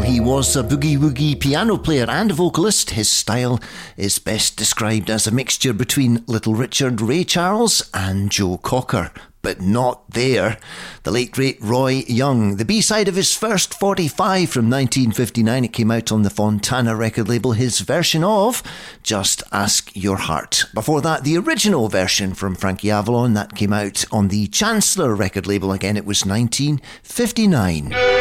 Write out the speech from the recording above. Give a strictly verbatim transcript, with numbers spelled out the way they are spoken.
he was a boogie-woogie piano player and vocalist. His style is best described as a mixture between Little Richard, Ray Charles and Joe Cocker. But not there. The late great Roy Young. The B-side of his first forty-five from nineteen fifty-nine. It came out on the Fontana record label. His version of Just Ask Your Heart. Before that, the original version from Frankie Avalon. That came out on the Chancellor record label. Again, it was nineteen fifty-nine.